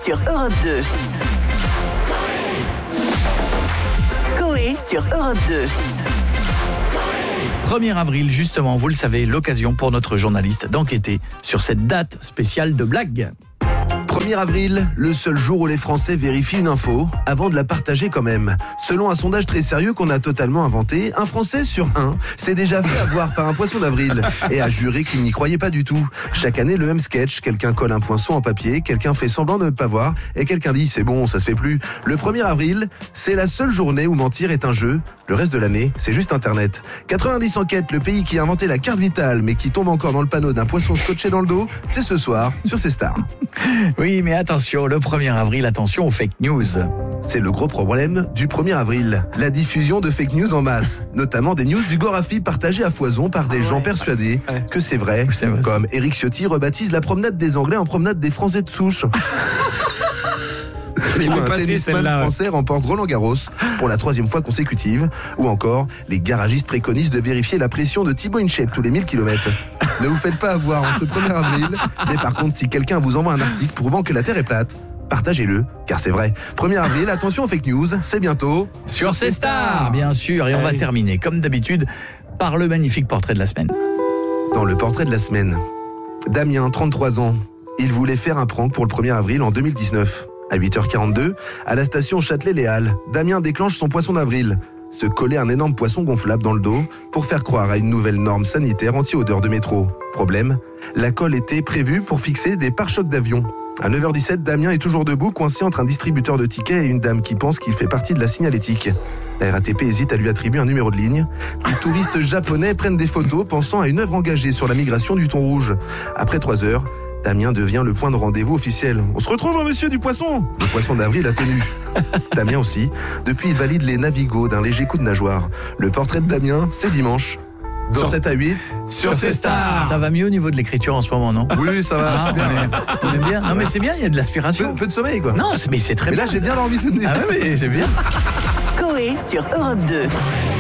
sur Europe 2. Coé sur Europe 2. 1er avril, justement, vous le savez, l'occasion pour notre journaliste d'enquêter sur cette date spéciale de blague. 1er avril, le seul jour où les Français vérifient une info avant de la partager quand même. Selon un sondage très sérieux qu'on a totalement inventé, un Français sur 1 s'est déjà fait avoir par un poisson d'avril et a juré qu'il n'y croyait pas du tout. Chaque année, le même sketch, quelqu'un colle un poinçon en papier, quelqu'un fait semblant de ne pas voir et quelqu'un dit c'est bon, ça se fait plus. Le 1er avril, c'est la seule journée où mentir est un jeu. Le reste de l'année, c'est juste Internet. 90 enquêtes, le pays qui a inventé la carte vitale mais qui tombe encore dans le panneau d'un poisson scotché dans le dos, c'est ce soir sur C Star. Oui, mais attention, le 1er avril, attention aux fake news. C'est le gros problème du 1er avril. La diffusion de fake news en masse. Notamment des news du Gorafi partagées à foison par des gens persuadés que c'est vrai. Comme Éric Ciotti rebaptise la promenade des Anglais en promenade des Français de souche. Ou un tennisman français remporte Roland-Garros pour la 3e fois consécutive. Ou encore, les garagistes préconisent de vérifier la pression de Thibaut InShape tous les 1000 km. Ne vous faites pas avoir en ce 1er avril. Mais par contre, si quelqu'un vous envoie un article prouvant que la Terre est plate, partagez-le, car c'est vrai. 1er avril, attention aux fake news, c'est bientôt sur C Star, bien sûr. Et on va terminer, comme d'habitude, par le magnifique portrait de la semaine. Dans le portrait de la semaine, Damien, 33 ans, il voulait faire un prank pour le 1er avril en 2019. À 8h42, à la station Châtelet-Les Halles, Damien déclenche son poisson d'avril. Se coller un énorme poisson gonflable dans le dos pour faire croire à une nouvelle norme sanitaire anti-odeur de métro. Problème, la colle était prévue pour fixer des pare-chocs d'avion. À 9h17, Damien est toujours debout, coincé entre un distributeur de tickets et une dame qui pense qu'il fait partie de la signalétique. La RATP hésite à lui attribuer un numéro de ligne. Les touristes japonais prennent des photos pensant à une œuvre engagée sur la migration du thon rouge. Après 3 heures, Damien devient le point de rendez-vous officiel. On se retrouve, monsieur du poisson. Le poisson d'avril a tenu. Damien aussi. Depuis, il valide les navigos d'un léger coup de nageoire. Le portrait de Damien, c'est dimanche. Dans 7 à 8, sur C Star. Ça va mieux au niveau de l'écriture en ce moment, non? Oui, ça va, super. On aime bien. Non, mais c'est bien, il y a de l'aspiration. Peu de sommeil, quoi. Non, mais c'est très bien. Mais là, j'ai bien envie de Ah ouais, mais c'est bien. Coé sur Europe 2.